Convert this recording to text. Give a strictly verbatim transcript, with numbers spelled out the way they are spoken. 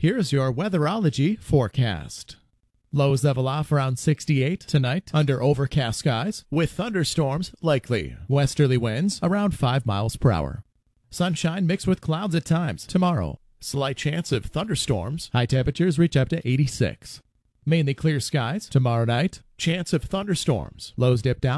Here's your weatherology forecast. Lows level off around sixty-eight tonight under overcast skies with thunderstorms likely. Westerly winds around five miles per hour. Sunshine mixed with clouds at times tomorrow. Slight chance of thunderstorms. High temperatures reach up to eighty-six. Mainly clear skies tomorrow night. Chance of thunderstorms. Lows dip down